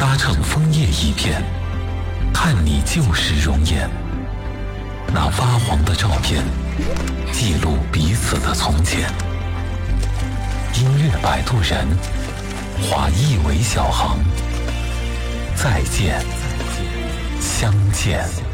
搭乘枫叶一片，看你旧时容颜。那发黄的照片，记录彼此的从前。音乐摆渡人，划一尾小航。再见，相见。